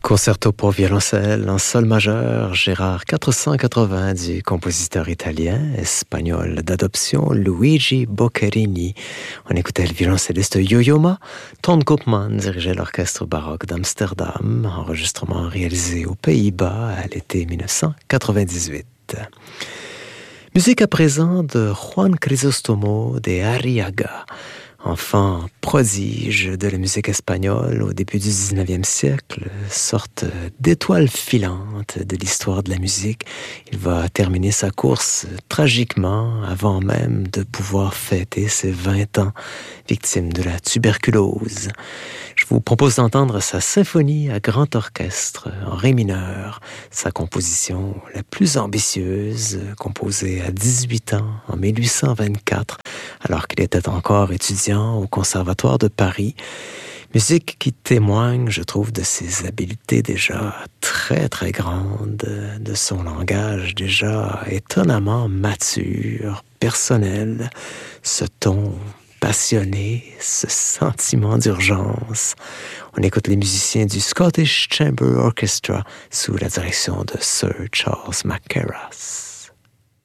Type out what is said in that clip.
Concerto pour violoncelle en sol majeur, Gérard 480 du compositeur italien-espagnol d'adoption Luigi Boccherini. On écoutait le violoncelliste Yo-Yo Ma. Ton Koopman dirigeait l'orchestre baroque d'Amsterdam, enregistrement réalisé aux Pays-Bas à l'été 1998. Musique à présent de Juan Crisóstomo de Arriaga. Enfant prodige de la musique espagnole au début du 19e siècle, sorte d'étoile filante de l'histoire de la musique, il va terminer sa course tragiquement avant même de pouvoir fêter ses 20 ans, victime de la tuberculose. Je vous propose d'entendre sa symphonie à grand orchestre en ré mineur, sa composition la plus ambitieuse, composée à 18 ans en 1824, alors qu'il était encore étudiant au Conservatoire de Paris. Musique qui témoigne, je trouve, de ses habiletés déjà très très grandes, de son langage déjà étonnamment mature, personnel, ce ton passionné, ce sentiment d'urgence. On écoute les musiciens du Scottish Chamber Orchestra sous la direction de Sir Charles Mackerras.